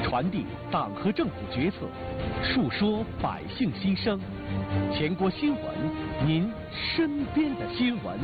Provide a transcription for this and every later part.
传递党和政府决策，述说百姓心声。全国新闻，您身边的新闻。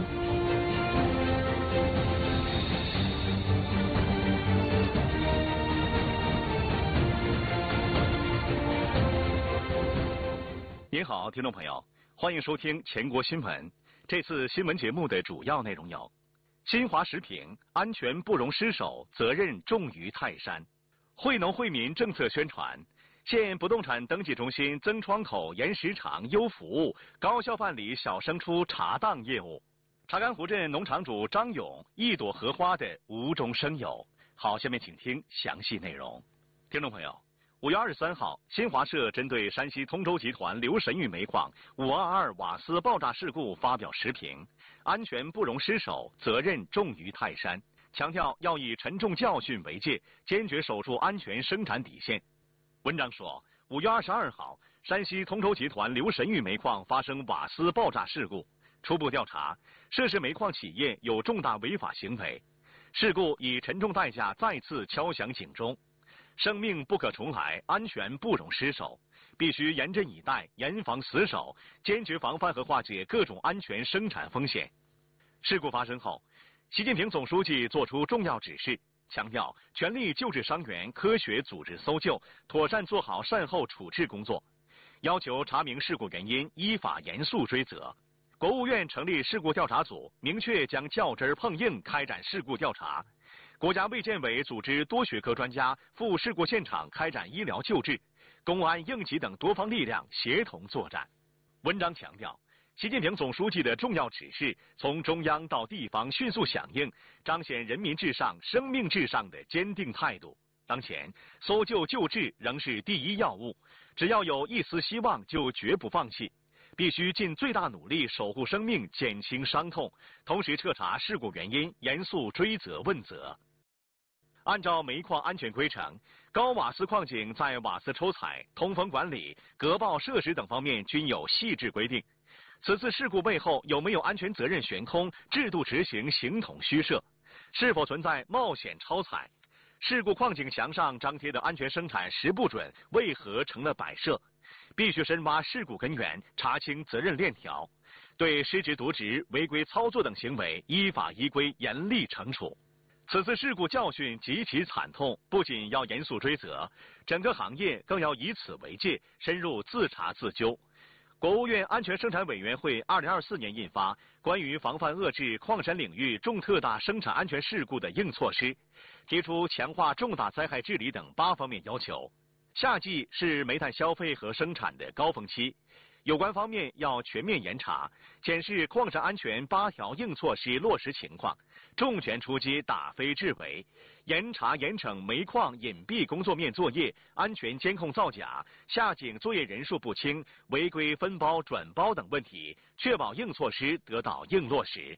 您好，听众朋友，欢迎收听全国新闻。这次新闻节目的主要内容有：新华时评，安全不容失守，责任重于泰山；惠农惠民政策宣传；县不动产登记中心增窗口、延时长、优服务，高效办理小升初查档业务；查干湖镇农场主张勇一朵荷花的无中生有。好，下面请听详细内容。听众朋友，5月23号，新华社针对山西通州集团刘神峪煤矿522瓦斯爆炸事故发表时评，安全不容失守，责任重于泰山，强调要以沉重教训为戒，坚决守住安全生产底线。文章说，5月22号，山西通州集团刘神峪煤矿发生瓦斯爆炸事故，初步调查，涉事煤矿企业有重大违法行为，事故以沉重代价再次敲响警钟。生命不可重来，安全不容失守，必须严阵以待，严防死守，坚决防范和化解各种安全生产风险。事故发生后，习近平总书记作出重要指示，强调全力救治伤员，科学组织搜救，妥善做好善后处置工作，要求查明事故原因，依法严肃追责。国务院成立事故调查组，明确将较真碰硬开展事故调查。国家卫健委组织多学科专家赴事故现场开展医疗救治，公安、应急等多方力量协同作战。文章强调，习近平总书记的重要指示从中央到地方迅速响应，彰显人民至上、生命至上的坚定态度。当前，搜救救治仍是第一要务，只要有一丝希望就绝不放弃。必须尽最大努力守护生命，减轻伤痛，同时彻查事故原因，严肃追责问责。按照煤矿安全规程，高瓦斯矿井在瓦斯抽采、通风管理、隔爆设施等方面均有细致规定。此次事故背后有没有安全责任悬空、制度执行形同虚设？是否存在冒险超采？事故矿井墙上张贴的安全生产10不准为何成了摆设？必须深挖事故根源，查清责任链条，对失职渎职、违规操作等行为依法依规严厉惩处。此次事故教训极其惨痛，不仅要严肃追责，整个行业更要以此为戒，深入自查自纠。国务院安全生产委员会2024年印发《关于防范遏制矿山领域重特大生产安全事故的硬措施》，提出强化重大灾害治理等8方面要求。夏季是煤炭消费和生产的高峰期，有关方面要全面严查，检视矿山安全8条硬措施落实情况，重拳出击打非治伪，严查严惩煤矿隐蔽工作面作业、安全监控造假、下井作业人数不清、违规分包转包等问题，确保硬措施得到硬落实。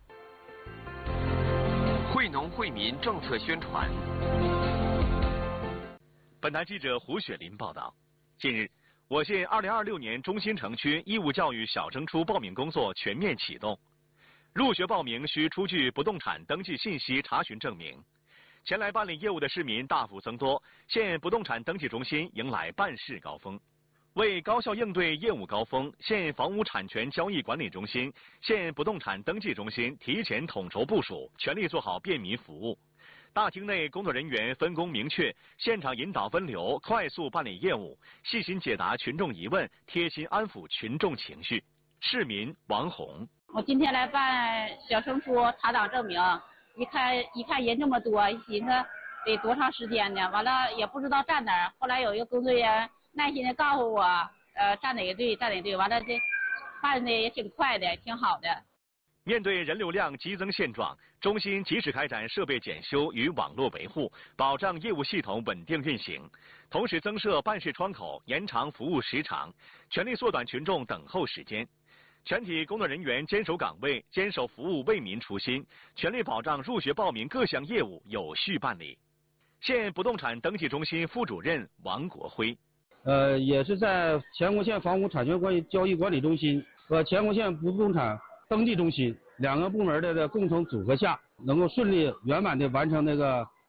惠农惠民政策宣传。 本台记者胡雪林报道，近日，我县2026年中心城区义务教育小升初报名工作全面启动。入学报名需出具不动产登记信息查询证明。前来办理业务的市民大幅增多，县不动产登记中心迎来办事高峰。为高效应对业务高峰，县房屋产权交易管理中心、县不动产登记中心提前统筹部署，全力做好便民服务。大厅内工作人员分工明确，现场引导分流，快速办理业务，细心解答群众疑问，贴心安抚群众情绪。市民王红： 我今天来办小升初查档证明，一看人这么多，一寻思得多长时间呢？完了也不知道站哪儿，后来有一个工作人员耐心的告诉我，站哪个队，完了这办的也挺快的，挺好的。 面对人流量激增现状，中心及时开展设备检修与网络维护，保障业务系统稳定运行，同时增设办事窗口，延长服务时长，全力缩短群众等候时间。全体工作人员坚守岗位，坚守服务为民初心，全力保障入学报名各项业务有序办理。县不动产登记中心副主任王国辉： 也是在乾坤县房屋产权交易管理中心和乾坤县不动产登记中心2个部门的共同组合下，能够顺利圆满的完成那个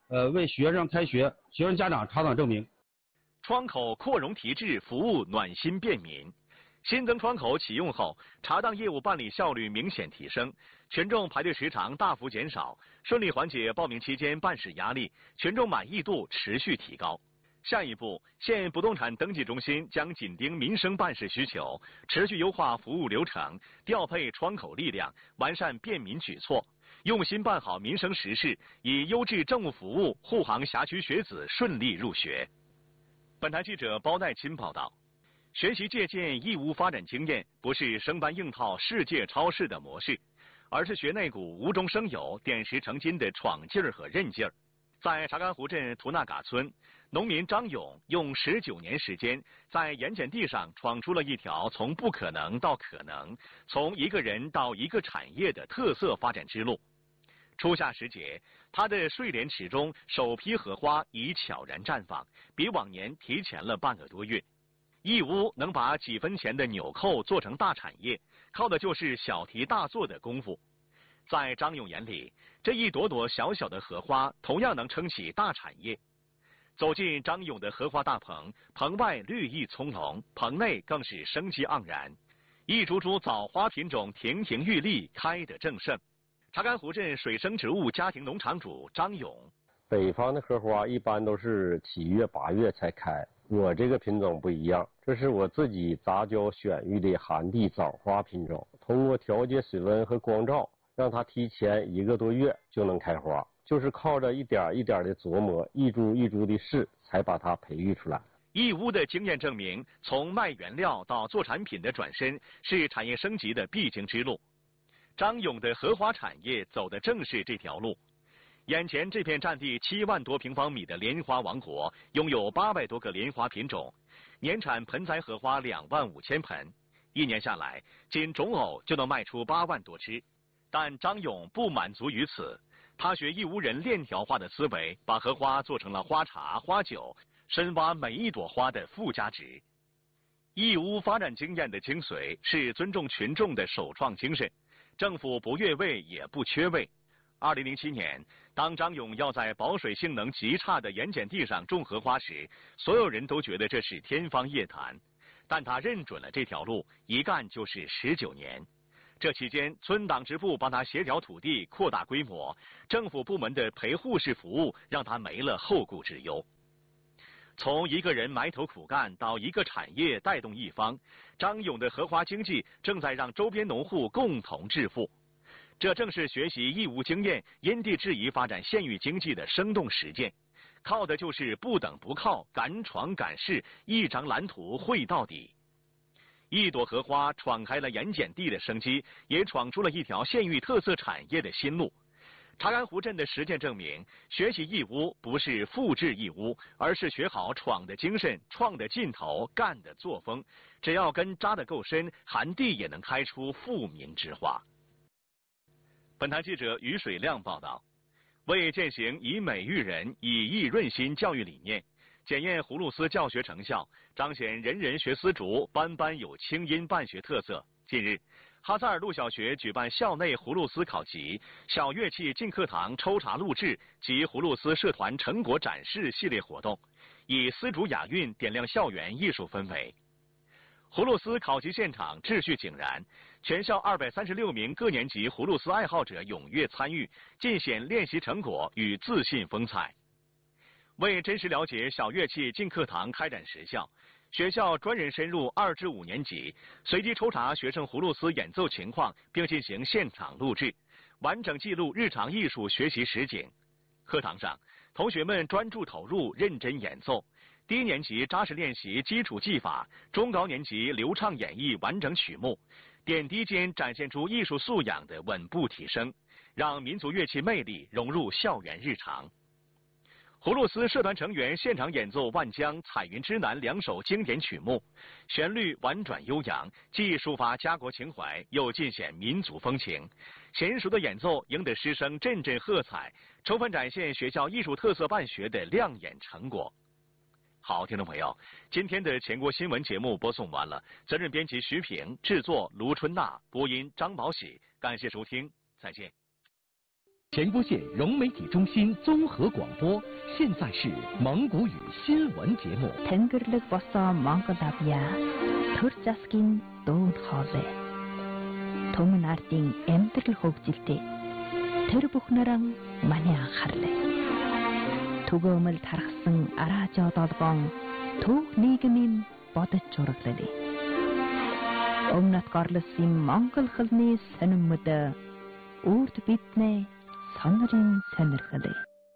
为学生开学、学生家长查档证明。 窗口扩容提质，服务暖心便民。新增窗口启用后，查档业务办理效率明显提升，群众排队时长大幅减少，顺利缓解报名期间办事压力，群众满意度持续提高。下一步，县不动产登记中心将紧盯民生办事需求，持续优化服务流程，调配窗口力量，完善便民举措，用心办好民生实事，以优质政务服务护航辖区学子顺利入学。本台记者包代钦报道。学习借鉴义乌发展经验，不是生搬硬套世界超市的模式，而是学那股无中生有、点石成金的闯劲儿和韧劲儿。在查干湖镇图纳嘎村，农民张勇用19年时间，在盐碱地上闯出了一条从不可能到可能，从一个人到一个产业的特色发展之路。初夏时节，他的睡莲池中首批荷花已悄然绽放，比往年提前了半个多月。义乌能把几分钱的纽扣做成大产业，靠的就是小题大做的功夫。在张勇眼里，这一朵朵小小的荷花同样能撑起大产业。走进张勇的荷花大棚，棚外绿意葱茏，棚内更是生机盎然，一株株枣花品种亭亭玉立，开得正盛。查干湖镇水生植物家庭农场主张勇： 北方的荷花一般都是7月8月才开，我这个品种不一样，这是我自己杂交选育的寒地枣花品种，通过调节水温和光照，让它提前1个多月就能开花，就是靠着一点一点的琢磨，一株一株的试，才把它培育出来。 义乌的经验证明，从卖原料到做产品的转身，是产业升级的必经之路。张勇的荷花产业走的正是这条路。眼前这片占地7万多平方米的莲花王国，拥有800多个莲花品种，年产盆栽荷花2万5千盆，一年下来，仅种藕就能卖出8万多只。但张勇不满足于此，他学义乌人链条化的思维，把荷花做成了花茶、花酒，深挖每一朵花的附加值。义乌发展经验的精髓是尊重群众的首创精神，政府不越位也不缺位。2007年，当张勇要在保水性能极差的盐碱地上种荷花时，所有人都觉得这是天方夜谭。但他认准了这条路，一干就是19年。这期间，村党支部帮他协调土地、扩大规模，政府部门的陪护式服务让他没了后顾之忧。从一个人埋头苦干到一个产业带动一方，张勇的荷花经济正在让周边农户共同致富。这正是学习义乌经验、因地制宜发展县域经济的生动实践，靠的就是不等不靠，敢闯敢试，一张蓝图绘到底。一朵荷花闯开了盐碱地的生机，也闯出了一条县域特色产业的新路。查干湖镇的实践证明，学习义乌不是复制义乌，而是学好闯的精神、创的劲头、干的作风。只要根扎得够深，寒地也能开出富民之花。本台记者于水亮报道。为践行以美育人、以艺润心教育理念，检验葫芦丝教学成效，彰显人人学丝竹，班班有清音办学特色。近日，哈萨尔路小学举办校内葫芦丝考级、小乐器进课堂抽查录制及葫芦丝社团成果展示系列活动，以丝竹雅韵点亮校园艺术氛围。葫芦丝考级现场秩序井然，全校236名各年级葫芦丝爱好者踊跃参与，尽显练习成果与自信风采。为真实了解小乐器进课堂开展实效，学校专人深入2至5年级，随机抽查学生葫芦丝演奏情况，并进行现场录制，完整记录日常艺术学习实景。课堂上，同学们专注投入，认真演奏。低年级扎实练习基础技法，中高年级流畅演绎完整曲目，点滴间展现出艺术素养的稳步提升，让民族乐器魅力融入校园日常。葫芦丝社团成员现场演奏《万江》《彩云之南》2首经典曲目，旋律婉转悠扬，既抒发家国情怀，又尽显民族风情。娴熟的演奏赢得师生阵阵喝彩，充分展现学校艺术特色办学的亮眼成果。好，听众朋友，今天的全国新闻节目播送完了，责任编辑徐平，制作卢春娜，播音张宝喜，感谢收听，再见。 前郭县融媒体中心综合广播，现在是蒙古语新闻节目。 Тэнгэрлэг босоо Монгол авьяа төр засгийн дуунд хоолой. Түмэн ардын амьдрал хөгжилтэй. Тэр бүхнэрэн маний анхаарлаа. Түгөөмөл тархсан араажоо долгоон төв нийгмийн бодож зураглалаа. Өмнөд горлосын Монгол хэлний сонирмод үрд биднээ сонирын сонирхлаа.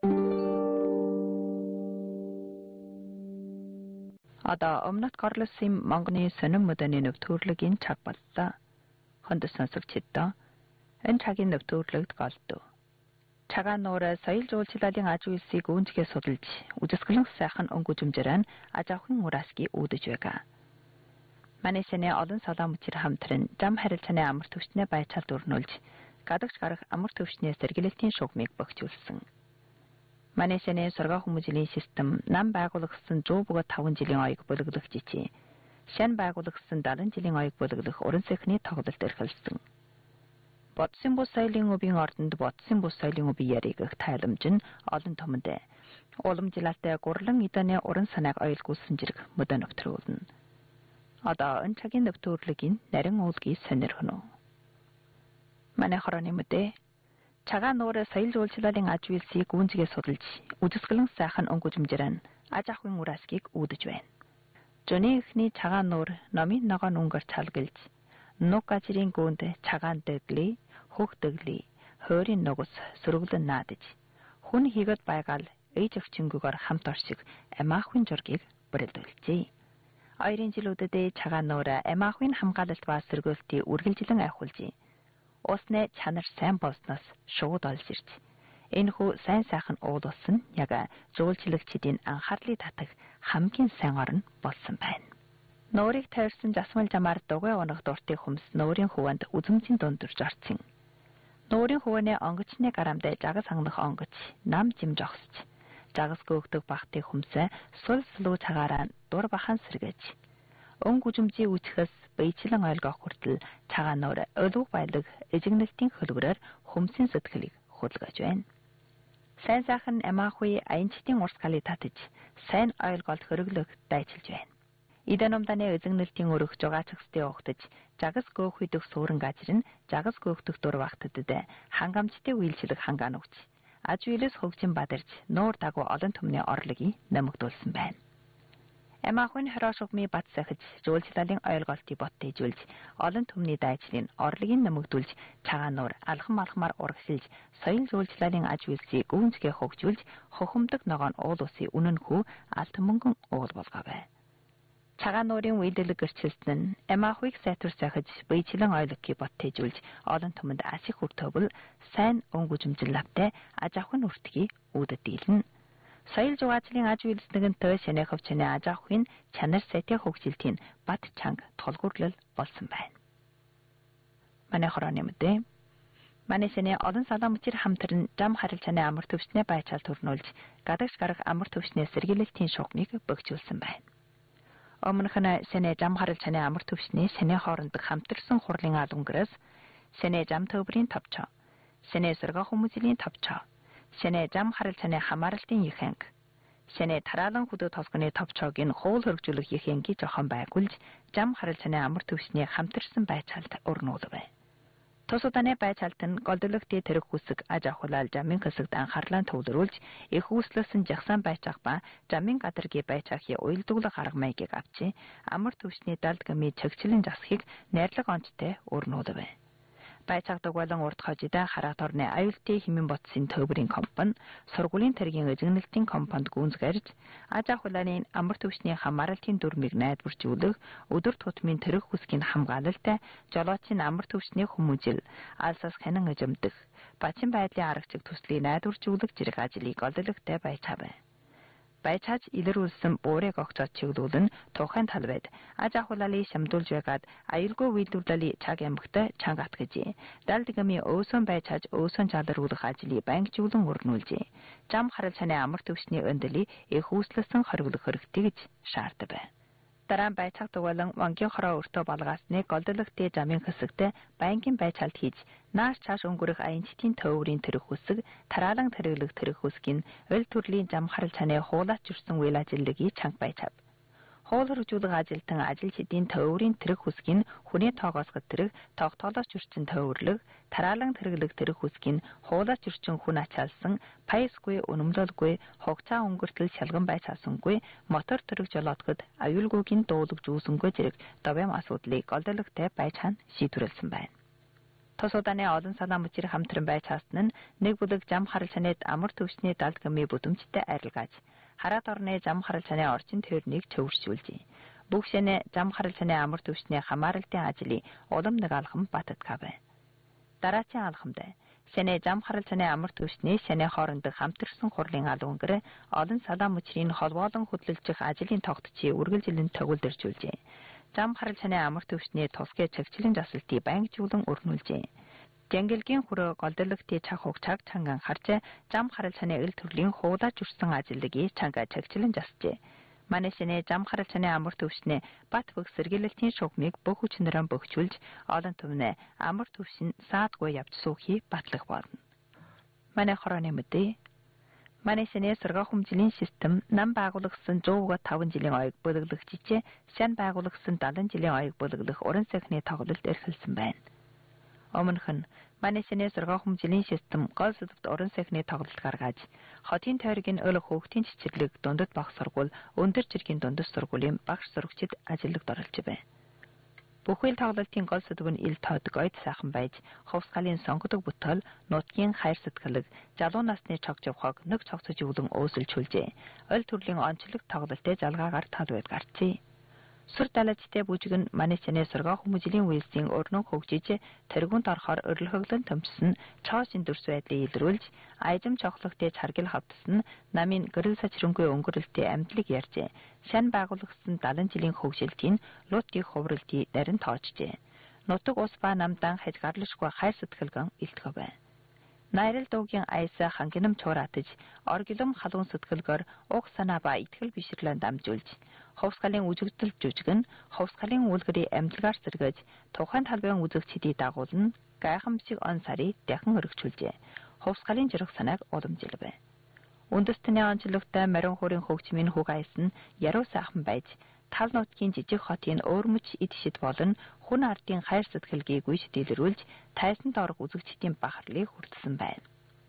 Одоо өмнөд горлосын Монголын сонирмодны нөвтөрлөгийн цаг боллоо. Хонд сонсогчдоо энэ цагийн нөвтөрлөгд голдов. Цагаан нуур соёл жуулчлалын аж үйлсийг үүнчгээ судалж, үзэсгэлэн сайхан өнгөжмжрэн аж ахуйн ураасгий үүдэж байгаа. Манай сэнэ олон салаа мөчир хамтран зам харилцааны амар төвчнээ байцаалд өрнүүлж, гадагш гарах амар төвчнээ сэргийлэлтийн шугамыг богжуулсан. Манай сэнэ сургаа хүмүүжлийн систем нам байгуулагдсан 100-5 жилийн оёг бөлөглөх жичээ. Шан байгуулагдсан 70 жилийн оёг бөлөглөх уран сэхний тоглолт эрхэлсэн. Бодсон бус соёлын өвийн ордонд бодсон бус соёлын өвийн яригах тайламж нь олон томд. Уламжлалтай гурлан эдэний уран санааг оёлгуулсан зэрэг мөдө нөтрүүлнэ. Одоо энэ цагийн нөтөрлөгийн нарийн уулгийг сонирхно. Манай хорооны мэдээ цагаан нуур соёл жуулчлалын аж үйлсийг үүнчгээ судалж, үзэсгэлэн сайхан өнгөжмжрэн аж ахуйн ураасгийг үүдэж байна. Жөний эхний цагаан нуур номын ногоон өнгөөр цалгалж, нуг гажрын гүнд цагаан дэглий, хөх дэглий, хойрын нугас сөрөглөн наадаж, хүн хийгээд байгаал ээж өвчнгөөр хамт оршиг амаахын жургийг бүрэлдүүлжээ. Ойрын жилүүдэд цагаан нуур амаахын хамгаалалт ба сэргээлтийн үргэлжлэн айхуулжээ. Усны чанар сайн болсноос шууд олж ирж, энэхүү сайн сайхан уул ус нь яг жуулчлагчдын анхаарлыг татах хамгийн сайн орн болсон байна. Нуурыг тойрсон засмал замаар дугуй унах дуртай хүмс нуурын хуванд үзмжийн дундурж орцсон. Нуурын хуваны онгочны гарамд жагас хангах онгоч нам жим жогсч, жагас көөгдөг багтын хүмсээ сул сулуу цагаараа дур бахан сэргэж. Өнгө үзмжийн үчхээс бийчлэн ойлгох хүртэл цагаан нуур өлөг байлаг эжигнэлтийн хөлбөрөөр хүмсийн сэтгэлийг хөдөлгөж байна. Сайн сайхан амаахуй аянчдын урсгалыг татаж, сайн ойлголт хөрөглөх дайчилж байна. Идэномданы эзэгнэлтийн өрөх жугаачгсдын угтаж, жагас гоох үйдэх суурин гажир нь жагас гоохдох дур багтдад хангамжтай үйлчлэг хангаан өгч, аж үйлс хөгжин бадарч нуур дагуу олон түмний орлогыг нэмэгдүүлсэн байна. Амаахын хороошгмын бат сахиж, жуулчлалын ойлголтыг боттойжүүлж, олон түмний дайчлын орлогыг нэмэгдүүлж, цагаан нуур алхам алхмаар урагшилж, соёл жуулчлалын аж үйлсийг гүнзгий хөгжүүлж, хохомдог ногоон уул усын үнэнхүү алт мөнгөн уул болгоов. Цагаан нуурын үйлдэлэг гэрчлэлтэн амаахыг сайтар сайхиж, бийчлэн ойлголтыг боттойжүүлж, олон түмэнд ашиг хүртөвөл сайн өнгөжмжил лавтай аж ахуйн үртгийг үүдэд дийлнэ. Соёл жугаачлын аж үйлснэгэнтэй шанайхав чаны аж ахуйн чанар сайтай хөгжилтийн бат чанга тулгуурлал болсон байна. Манай хорооны мэдээ. Манай шаны олон салаа мөчир хамтран зам харилцааны амар төвчнээ байцаал төрнүүлж, гадагш гарах амар төвчнээ сэргийлэлтийн шугамыг богжуулсан байна. Өмнөх нь шаны зам харилцааны амар төвчний шаны хоорондох хамтарсан хурлын албангаас шаны зам төврийн товчоо, шаны сургаа хүмүүжлийн товчоо, шаны зам харилцааны хамааралтын их анги, шаны тараалан хөдөө толгоны товчоог нь хуул хөргжүүлэх их анги жохон байгуулж, зам харилцааны амар төвчний хамтарсан байцаалд өрнүүлв. Тус удааны байцаалт нь голдөлөгтэй тэрэг хүсэг аж ахуйлал замын хэсэгт анхаарлаа төвлөрүүлж, их үүслэсэн жагсаан байцаах ба замын гадаргийн байцаахын уялдуулах арга маягийг авчи, амар төвчний далд гмийн чигчлэн засхийг найрлаг онцтой өрнүүлв. Байцаагдаг болон урд хожидаа хараат орны аюултай хэмээн ботсын төвөрийн компани, сургуулийн тэргийн эзэгнэлтийн компанид гүнзгэрж, аж ахуйлын амар төвчний хамааралтын дүрмийг найдваржуулах, өдөр тутмын тэрэг хүсгийн хамгаалалтай, жолоочийн амар төвчний хүмүүжил, алсаас хянан эжэмдэх, бачин байдлын аргачлаг төслийг найдваржуулах зэрэг ажлыг олдологтой байцаав. Байцааж илрүүлсэн буурыг огцоод чиглүүлэн тухайн талбайд аж ахуйлалыг шамдуулж байгаад аюулгүй үйлдвэрлэлийн цаг ямагтай чанга атгажээ. Далд гмийн өөсөн байцааж өөсөн жалруулах ажлыг байнгжуулан өрнүүлжээ. Зам харилцааны амар төвчний өндөлийн их үүслэсэн хориглох хэрэгтэй гэж шаардав. дараа нь байцааг дугуйлан вангийн хороо өртөө болгаасныг голдлогтэй замын хэсэгтээ байнгын байцаалт хийж нааш цааш өнгөрөх аянчтын төвөрийн тэрэг хүсэг, тараалан тэрэглэг тэрэг хүсгийн ойл төрлийн зам харал цааны хуулаач жүрсэн үйл ажиллагааны чанга байцаав. Хоол хөржүүлэх ажилтан ажилчдын төвөрийн тэрэг хүсгийн хүний тоогоосгод тэрэг, тогтоолооч жүрсэн төвөрлөг, тараалан тэрэглэг тэрэг хүсгийн хуулаач жүрсэн хүн ачаалсан, паясгүй, өнөмлөлгүй, хугацаа өнгөртөл шалган байцаасангүй, мотор тэрэг жолоодоход аюулгүйгийн дуулаг зүүсэнгүй зэрэг довям асуудлыг голдлогтой байцаан шийдвэрлсэн байна. Тус удааны олон санаа мөчир хамтран байцаасан нь нэг бүлэг зам харал цаанид амар төвчний далд гмийн бүдэмжтэй арилгааж хараат орны зам харал цааны орчин тойрныг төвөршүүлжээ. Бүх шөнө зам харал цааны амар төвчний хамааралтын ажлын улам нэг алхам бататгаа байна. Дараачийн алхамд шөнө зам харал цааны амар төвчний шөнө хоорондох хамтарсан хурлын алунгэр олон санаа мөчрийн холбоолон хөдөлгөх ажлын тогтцыг үргэлжлэн төгөлдөржүүлжээ. Зам харал цааны амар төвчний тусгай чагчлан засалтыг байнгжуулан өрнүүлжээ. Жангилгийн хүрээ голдлогтын цаг хугацааг чанган харж зам харал цааны эл төрлийн хуулаач жүрсэн ажиллагааг чанга чагчлан засжээ. Манай шинэ зам харал цааны амар төвчний бат бөх сэргийлэлтийн шугмыг бүх хүчнэрэн бөхчүүлж олон түмнэ амар төвшин саадгүй явж суухи батлах болно. Манай хорооны мэдээ Манай шинэ сургах хүмжлийн систем нам байгуулагдсан 105 жилийн оёг бүлэглэгчээ шан байгуулагдсан 70 жилийн оёг бүлэглэх уран сайхны тоглолт эрхэлсэн байна. Өмнөх нь манай шинэ сургах хүмжлийн систем гол сэдвт уран сайхны тоглолт гаргаж хотын тойргийн өл хөөгтийн цэцэрлэг дундад баг сургууль өндөр жиргийн дундас сургуулийн багш сурагчид ажилд оролж байна. Бүхэл тоглолтын гол сэдв нь ил тоодог ойд сайхан байж, хувьсгалын сонгодог бүтээл, нутгийн хайр сэтгэлэг, залуу насны цогц явхаг нэг цогцож өвлөн өөсөлж хүлжээ. Ойл төрлийн онцлог тоглолтын залгаагаар талбайд гарчээ. Сүр далайчтай бүжиг нь манай шинэ сургах хүмүүжлийн үйлсийн өрнөн хөгжиж, тэргүүнд орохоор өрлөхөглөн төмсөн чоошин дүрс байдлыг илрүүлж, айжим цохлогтой царгил хавтсан намын гэрэл сачрынгүй өнгөрөлтөй амьдлыг ярьжээ. Шан байгуулагдсан 70 жилийн хөгжилтийн луутын хувралтыг нарийн тоочжээ. Нутаг ус ба намдан хязгаарлашгүй хайр сэтгэлгэн илтгэв байна. Найрал дуугийн айсаа хангинам чураатаж, оргилом халуун сэтгэлгээр уг санаа ба итгэл бишрлэн дамжуулж, хувьсгалын үжигдэл жүжигэн, хувьсгалын үлгэрийн амьдлагаар сэргэж, тухайн талбайн үзэгчдийг дагуулна, гайхамшиг он сарыг дахин өргөжүүлжээ. Хувьсгалын жирэх санааг уламжилв. Үндэстний онцлогтой марин хуурын хөгжмийн хүг айс нь яруу сайхан байж, тал нутгийн жижиг хотын өөрмөч эд шид болон хүн ардын хайр сэтгэлгийг гүйж дэлгэрүүлж тайсанд орох үзэгчдийн бахарлыг хүртсэн байна.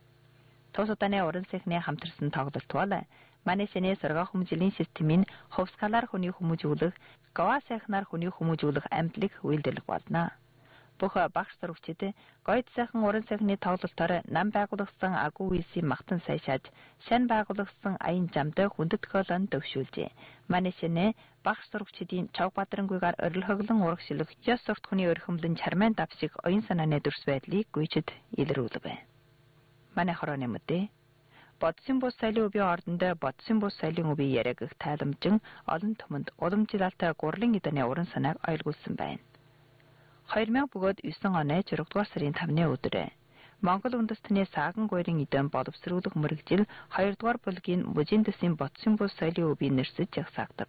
Тус удааны уран сайхны хамтарсан тоглолт бол манай шинэ сургах хүмүүжлийн системийн хувьсгалаар хүний хүмүүжүүлэх, гава сайхнаар хүний хүмүүжүүлэх амьдлыг үйлдвэрлэх болно. Бүх багш сурагчид гойд сайхан уран сайхны тоглолтоор нам байгуулагдсан агуу үйлсийн магтан сайшааж, шан байгуулагдсан аян замтай хүндэт тохиолон төвшүүлжээ. Манай шинэ багш сурагчдын чог бадрангүйгээр орилхоглон урагшлах, ёс сурт хүний өрхөмлөн чармайн давшиг оюун санааны дүрс байдлыг гүйчэд илрүүлв. Манай хорооны мэдээ Бодсон бус соёлын өвийн ордонд бодсон бус соёлын өвийн яриаг их тайламжин олон түмэнд уламжлалтай гурлын эдэний уран санааг ойлгуулсан байна. 2000 бөгөөд 9 оны 6 дугаар сарын 5-ны өдөр Монгол үндэстний сааган гуйрын эдэм боловсруулах мэргэжил 2 дугаар бүлгийн мужийн дэсийн бодсон бус соёлын өвийн нэрсэж жагсаагдав.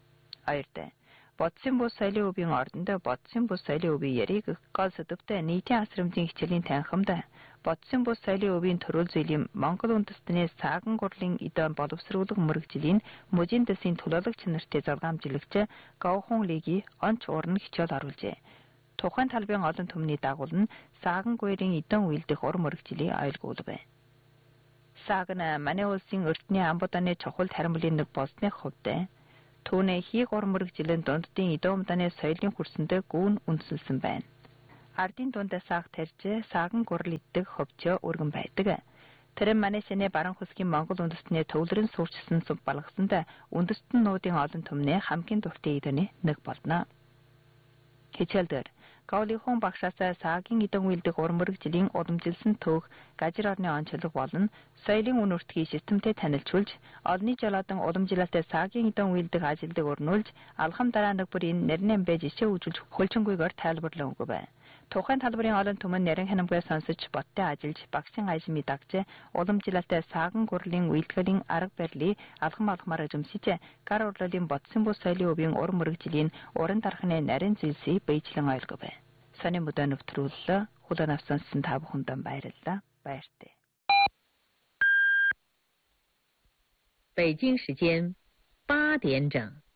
2. Бодсон бус соёлын өвийн ордонд бодсон бус соёлын өвийн яриг гол сэдвтэй нийтийн асрамжийн хичээлийн танхимд бодсон бус соёлын өвийн төрөл зүйлийн Монгол үндэстний сааган гурлын эдэм боловсруулах мэргэжлийн мужийн дэсийн төлөөлөгч нартай залгаамжлагч Говхон лигийн онц уран хичээл оруулжээ. Тухайн талбайн олон түмний дагуул нь сааган гуйрын эдэн үйлдэх ур мөрөгжлийн ойлгуулв. Саг нь манай улсын эртний амбуданы чухал харамлын нэг болсны хувьд түүний хийг ур мөрөгжлийн дунддын эдэн умдааны соёлын хүрсэндээ гүүн үндэслсэн байна. Ардын дундаа саг тарж сааган гурал иддэг хөвчөө өргөн байдаг. Тэр манай шинэ баран хөсгийн Монгол үндэстний төвлөрөн суурчсан сүм балгасанд үндэстэн нуудын олон түмний хамгийн дуртай эдэний нэг болно. Хичээлдэр Гаулихон багшаас саагийн эдэн үйлдэх ур мөрөгжлийн уламжилсан төөх гажир орны онцлог болон соёлын үн өртгийг системтэй танилцуулж, олонний жолоодан уламжлалтай саагийн эдэн үйлдэх ажилдыг өрнүүлж, алхам дараа нэг бүрийн нэрнэн байж ишээ үжилж хөлчөнгүйгээр тайлбарлан өгөв. Тухайн талбарын олон түмэн нэрэн хянамгай сонсож боттой ажиллаж багшин ажимыг дагж уламжлалтай сааган гурлийн үйлдвэрийн арга барилыг алхам эзэмсэж гар урлалын ботсон бус соёлын өвийн уран мөрөгжлийн уран дархны нарийн зүйлсийг биечлэн ойлгов. Сони мөдөө нэвтрүүлэлээ хүлээн авсан та бүхэнд баярлалаа. Баяртай. 北京时间8点整。